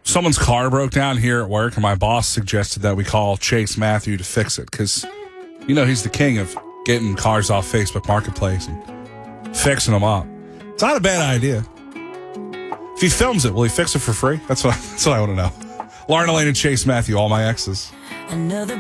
Someone's car broke down here at work, and my boss suggested that we call Chase Matthew to fix it because, he's the king of getting cars off Facebook Marketplace and fixing them up. It's not a bad idea. If he films it, will he fix it for free? That's what I want to know. Lauren Elaine and Chase Matthew, all my exes. Another